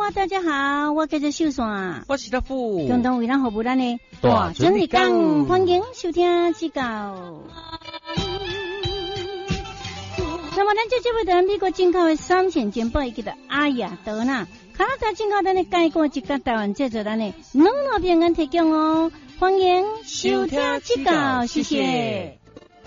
大家好，我叫做秀山， 我是德富， 共同为咱服务咱的大整理讲，欢迎收听指教。那么咱这节目在美国进口的3线煎包，记得阿雅德纳，卡拉达进口咱的介绍一个台湾制作咱的两路平安提供哦，欢迎收听指教，谢谢。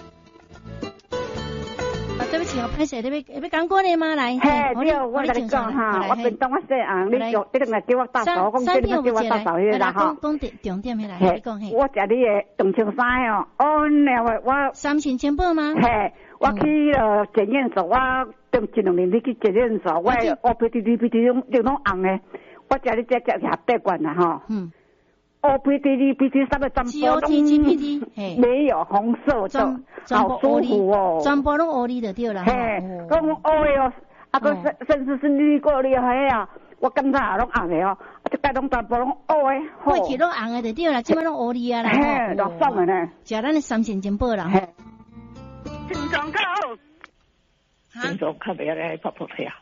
对不起，我拍摄你要讲过来吗？来， 我跟你讲哈，我平常我说啊，你叫你来叫我大嫂，讲这个叫我大嫂去啦哈。 讲重点来，你讲嘿。 我食你的动青衫哦，我 3线煎包吗？ 嘿，我去了检验所，我等1-2年你去检验所，我 OPD 拢红的，我食你这100罐啦哈。OPD 3个针波都没有红色的，好舒服哦。 针波拢乌哩就对啦。 嘿，讲乌的哦，啊个甚至是你过哩嘿啊，我感觉也拢红的哦，啊这个拢针波拢乌的。 过去拢红的就对啦，即摆拢乌哩啊啦。 嘿，都爽的呢。 食咱的3线煎包啦。 嘿。心脏高。 心脏较袂来跑呀。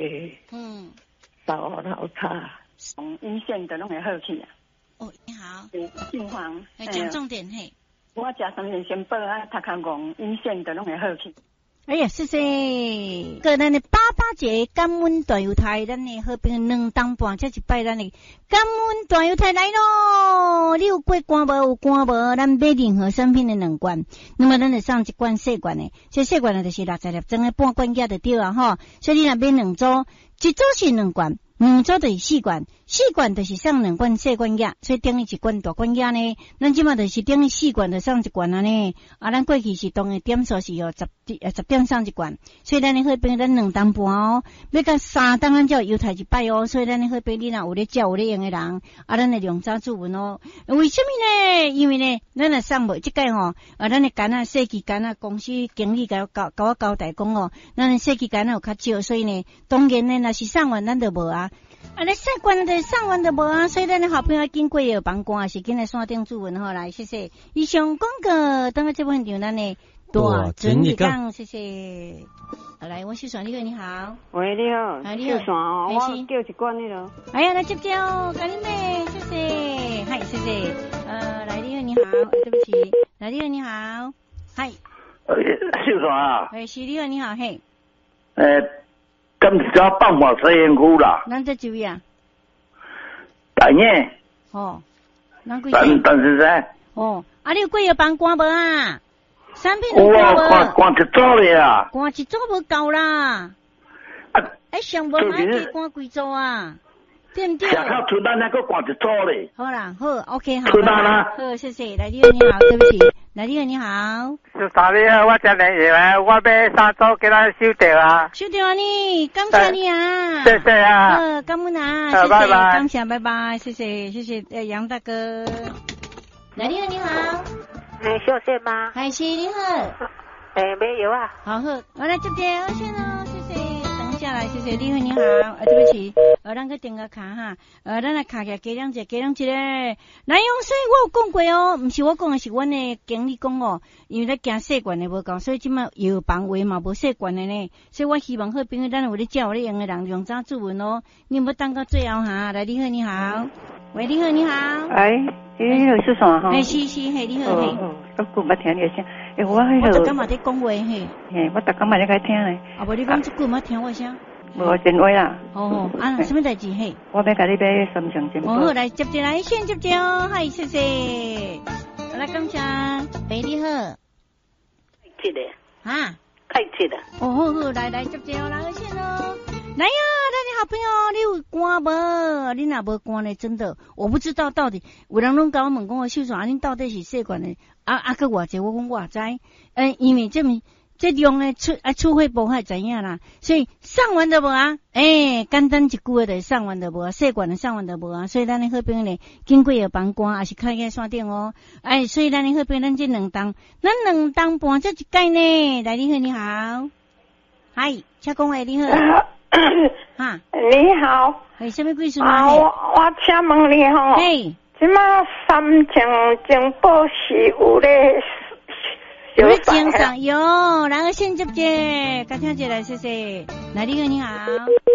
扫老茶，从阴线的拢会好去啊。 哦，你好， 姓黄， 讲重点嘿。 我食3线煎包啊，头壳戆阴线的拢会好去。 哎呀，谢谢。个咱的88节感恩大犹太，咱的好朋友2当半，这一摆咱的感恩大犹太来咯。你有过关无？有关无？咱买任何产品的2罐，那么咱就送1罐细罐的，这细罐的就是60粒装的半罐价就对啊哈。所以你若买2组，一组是2罐。2组就是4罐，4罐就是送2罐细罐药，所以等于1罐大罐药呢。咱即马就是等于4罐就送1罐啊呢。啊，咱过去是当的点数是10点送1罐，所以咱的好朋友咱2当半哦，要到3当咱才犹太一摆哦。所以咱的好朋友你若有咧照有咧用的人，啊，咱的量早注文哦。为什么呢？因为呢，咱若送无即个吼，咱的干设计干公司经理甲我交代讲哦，咱的设计干有较少，所以呢，当然呢，若是送完咱就无啊。啊，你细罐的送完就无啊，所以咱的好朋友经过有帮关，是紧来线顶注文好来，谢谢。以上广告，等下这部分就咱的大整理讲，谢谢。好来，我秀爽，你好。 喂，你好。 你好。 秀爽哦，我叫1罐那个。 哎呀，来接哦，赶紧买，谢谢。嗨，谢谢。来，你好，对不起，来，你好，嗨。 秀爽啊。 是你好，嘿。 今次只办法实验区啦。 咱这几位啊？ 大年。 哦。咱几岁？但是噻。 哦，啊，你有几个帮关无啊？产品有关无？ 关一组咧啊。 关一组无够啦。上无买去关几组啊？对不对？ 下靠出单那个关一组咧。 好啦，好 ，OK， 好。 出单啦。 好，谢谢。来，你好，对不起。来，你好。 是啥你好，我真嚟嚟，我买3组给咱收掉啊。 收掉啊你，感谢你啊。 谢谢啊。 感恩啊， 谢谢，拜拜。 感谢，拜拜，谢谢，杨大哥。来，你好。 小谢吗？ 海西你好。 没有啊。 好，我来这边二线哦，谢谢。等下来，谢谢你好，对不起，咱个定个卡哈，咱来卡起加两只咧。南洋水我有讲过哦，不是我讲的是阮的经理讲哦，因为咧惊细罐的无够，所以即马药房话嘛无细罐的呢，所以我希望好朋友咱有咧照有咧用的人用早注文哦，你要等到最后哈。来，你好，喂，你好。 你好是啥哈？ 是，你好嘿。 我久冇听你声，我逐天嘛在讲话嘿。 我逐天嘛在听咧。 啊，无你讲即久冇听我声。 无电话啦。 什么代志嘿？ 我要甲你买3箱煎包。 好，来接来，先接哦，嗨，谢谢。来，感谢，喂，你好。 开的。 啊？ 开的。 好，来接哦，来先哦。来呀，好朋友，你有关无？你若无关呢？真的，我不知道到底有人拢甲我问讲我秀爽，恁到底是细罐的个偌济？我讲我知，因为这量的出货部还知影啦，所以送完就无啊。简单一句话就送完就无啊，细罐的送完就无啊。所以咱的好朋友呢，经过有帮关，也是开在山顶哦。所以咱的好朋友，咱这2当半这一届呢。来，你好，嗨，请讲话，你好。哈， 你好， 什么贵事吗？我请问你吼，即马3箱煎包是有咧有咧精上有，然后先接，刚听起来谢谢。来，你好，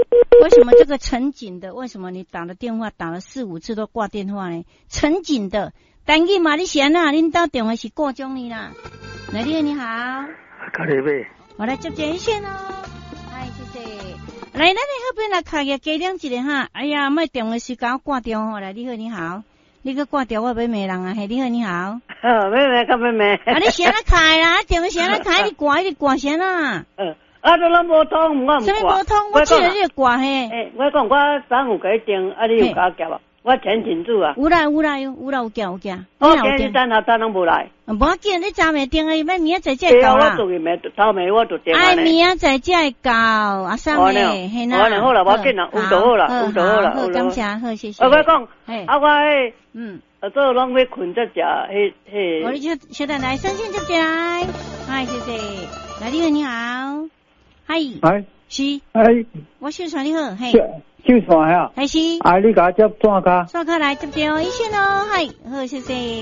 为什么这个陈景的？为什么你打了电话打了4、5次都挂电话呢？陈景的，单机嘛你闲啊，恁到电话是挂钟你啦。来，你好， 卡里贝， 我来接一线哦。哎，谢谢。来，咱你那边来卡个加两一个哈。哎呀，莫电话时间挂掉吼。来，你好，你个挂掉我要骂人啊。嘿，你好。 妹，干妹。 啊，你先来开啦，电话先来开，你挂先啦。 啊，都拢无通，我唔挂。 什么无通？我记得你挂嘿。 我讲我昨有给定，啊，你有甲我夹无？我前进主啊。 有啦，有夹。 我今日等拢无来。 无要紧，你昨暝定诶，明仔载才到啦。 我做暝头暝我就定哎，明仔载才会到，阿三诶，嘿呐。 好啦，无紧啦，有就好啦。 好，感谢，好，谢谢。 我讲，我做拢要困则食， 我你小等来，先接来，嗨，谢谢。来，你好。嗨，是，我秀传你好，嘿， 秀传呀， 还是， 你甲我接线卡， 线卡来接电话一线哦，嗨，好，谢谢。